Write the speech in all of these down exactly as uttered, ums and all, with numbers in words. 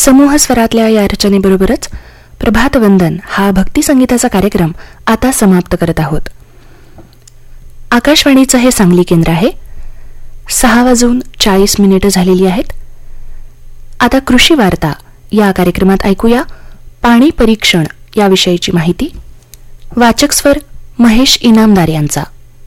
समूह स्वरातल्या या रचनेबरोबरच प्रभातवंदन हा भक्ती संगीताचा कार्यक्रम आता समाप्त करत आहोत. आकाशवाणीचं हे सांगली केंद्र आहे. सहा वाजून चाळीस मिनिटं झालेली आहेत. आता कृषी वार्ता या कार्यक्रमात ऐकूया पाणी परीक्षण याविषयीची माहिती. वाचक स्वर महेश इनामदार यांचा.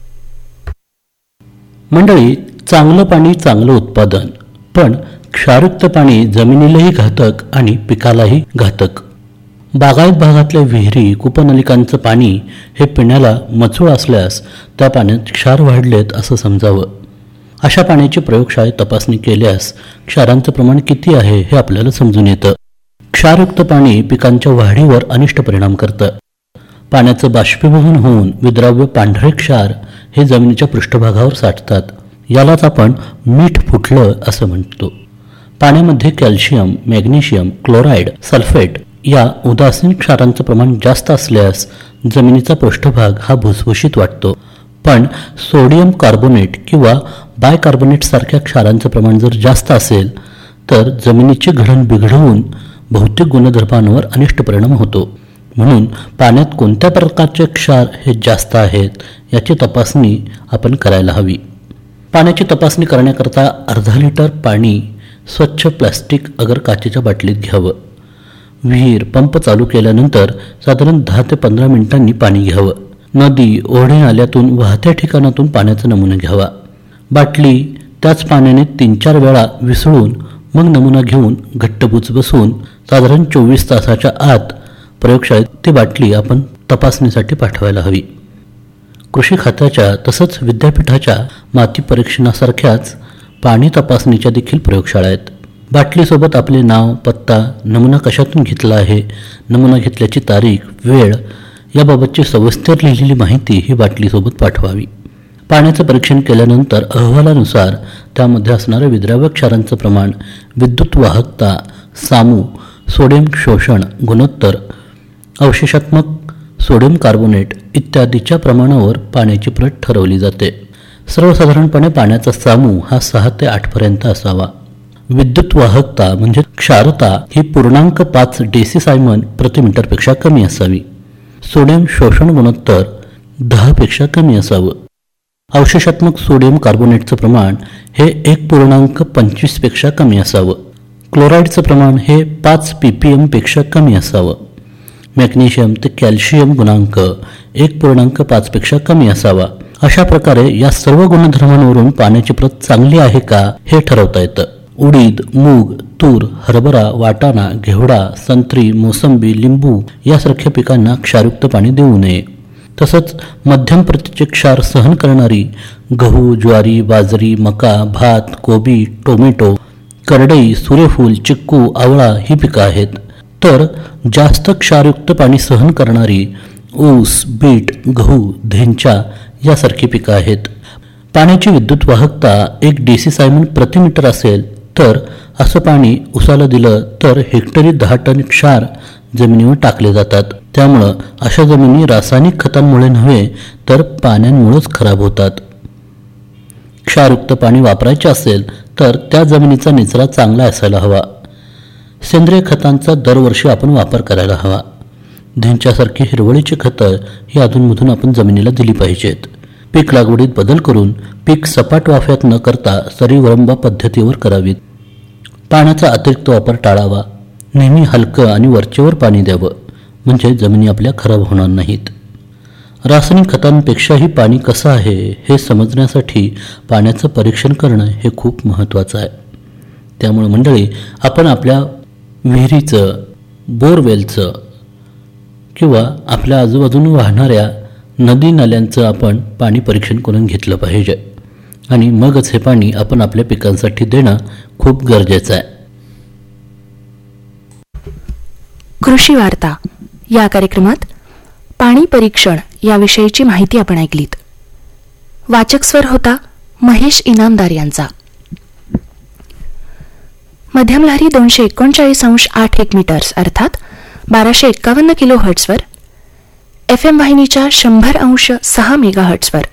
मंडळी, चांगलं पाणी चांगलं उत्पादन, पण क्षारयुक्त पाणी जमिनीलाही घातक आणि पिकालाही घातक. बागायत भागातल्या विहिरी कूपनलिकांचं पाणी हे पिण्याला मचूळ असल्यास त्या पाण्यात क्षार वाढलेत असं समजावं. अशा पाण्याची प्रयोगशाळेत तपासणी केल्यास क्षारांचं प्रमाण किती आहे हे आपल्याला समजून येतं. क्षारयुक्त पाणी पिकांच्या वाढीवर अनिष्ट परिणाम करतं. पाण्याचं बाष्पीभवन होऊन विद्राव्य पांढरे क्षार हे जमिनीच्या पृष्ठभागावर साठतात. यालाच आपण मीठ फुटलं असं म्हणतो. पाण्यामध्ये कॅल्शियम, मॅग्नेशियम, क्लोराईड, सल्फेट या उदासीन क्षारांचं प्रमाण जास्त असल्यास जमिनीचा पृष्ठभाग हा भुसभुशीत वाटतो. पण सोडियम कार्बोनेट किंवा बायकार्बोनेट सारख्या क्षारांचं प्रमाण जर जास्त असेल तर जमिनीची घडण बिघडवून भौतिक गुणधर्मांवर अनिष्ट परिणाम होतो. म्हणून पाण्यात कोणत्या प्रकारचे क्षार हे जास्त आहेत याची तपासणी आपण करायला हवी. पाण्याची तपासणी करण्याकरता अर्धा लिटर पाणी स्वच्छ प्लास्टिक अगर काचेच्या बाटलीत घ्यावं. विहीर पंप चालू केल्यानंतर साधारण दहा ते पंधरा मिनिटांनी पाणी घ्यावं. नदी, ओढे, नाल्यातून वाहत्या ठिकाणातून पाण्याचा नमुना घ्यावा. बाटली त्याच पाण्याने तीन चार वेळा विसळून मग नमुना घेऊन घट्टबुच बसवून साधारण चोवीस तासाच्या आत प्रयोगशाळेत ती बाटली आपण तपासणीसाठी पाठवायला हवी. कृषी खात्याच्या तसंच विद्यापीठाच्या माती परीक्षणासारख्याच पाणी तपासणीच्या देखील प्रयोगशाळा आहेत. बाटलीसोबत आपले नाव, पत्ता, नमुना कशातून घेतला आहे, नमुना घेतल्याची तारीख, वेळ याबाबतची सविस्तर लिहिलेली माहिती ही बाटलीसोबत पाठवावी. पाण्याचं परीक्षण केल्यानंतर अहवालानुसार त्यामध्ये असणाऱ्या विद्राव्य क्षारांचं प्रमाण, विद्युत वाहकता, सामू, सोडियम शोषण गुणोत्तर, अवशेषात्मक सोडियम कार्बोनेट इत्यादीच्या प्रमाणावर पाण्याची प्रत ठरवली जाते. सर्वसाधारणपणे पाण्याचा सामू हा सहा ते आठ पर्यंत असावा. विद्युत वाहकता म्हणजे क्षारता ही पूर्णांक पाच डेसिसायमन प्रतिमीटरपेक्षा कमी असावी. सोडियम शोषण गुणोत्तर दहा पेक्षा कमी असावं. अवशेषात्मक सोडियम कार्बोनेटचं प्रमाण हे एक पूर्णांक पंचवीस पेक्षा कमी असावं. क्लोराईडचं प्रमाण हे पाच पी पी एम पेक्षा कमी असावं. मॅग्नेशियम ते कॅल्शियम गुणांक एक पूर्णांक पाच पेक्षा कमी असावा. अशा प्रकारे या सर्व गुणधर्मांवरून पाण्याची प्रत चांगली आहे का हे ठरवता येतं. उडीद, मूग, तूर, हरभरा, वाटाणा, घेवडा, संत्री, मोसंबी, लिंबू यासारख्या पिकांना क्षारयुक्त पाणी देऊ नये. तसंच मध्यम प्रतीचे क्षार सहन करणारी गहू, ज्वारी, बाजरी, मका, भात, कोबी, टोमॅटो, करडई, सूर्यफूल, चिक्कू, आवळा ही पिकं आहेत. तर जास्त क्षारयुक्त पाणी सहन करणारी ऊस, बीट, गहू, धेंचा यासारखी पिकं आहेत. पाण्याची विद्युत वाहकता एक डेसिसायमन प्रतिमीटर असेल तर असं पाणी उसाला दिलं तर हेक्टरी दहा टन क्षार जमिनीवर टाकले जातात. त्यामुळं अशा जमिनी रासायनिक खतांमुळे नव्हे तर पाण्यामुळेच खराब होतात. क्षारयुक्त पाणी वापरायचे असेल तर त्या जमिनीचा निचरा चांगला असायला हवा. सेंद्रिय खतांचा दरवर्षी आपण वापर करायला हवा. धेंच्यासारखी हिरवळीची खतं ही अधूनमधून आपण जमिनीला दिली पाहिजेत. पीक लागवडीत बदल करून पीक सपाट वाफ्यात न करता सरी वरंबा पद्धतीवर करावीत. पाण्याचा अतिरिक्त वापर टाळावा. नेहमी हलकं आणि वरचेवर पाणी द्यावं म्हणजे जमिनी आपल्या खराब होणार नाहीत. रासायनिक खतांपेक्षाही पाणी कसं आहे हे समजण्यासाठी पाण्याचं परीक्षण करणं हे खूप महत्त्वाचं आहे. त्यामुळे मंडळी, आपण आपल्या विहिरीचं, बोरवेलचं किंवा आपल्या आजूबाजूने वाहणाऱ्या नदी नाल्यांचं आपण पाणी परीक्षण करून घेतलं पाहिजे आणि मगच हे पाणी आपण आपल्या पिकांसाठी देणं खूप गरजेचं आहे. कृषी वार्ता या कार्यक्रमात पाणी परीक्षण याविषयीची माहिती आपण ऐकलीत. वाचक स्वर होता महेश इनामदार यांचा. मध्यम लहरी दोनशे एकोणचाळीस अंश आठ एक मीटर्स अर्थात बाराशे एक्कावन्न किलो हर्ट्सवर, एफ एम वाहिनीच्या शंभर अंश सहा मेगा हर्ट्सवर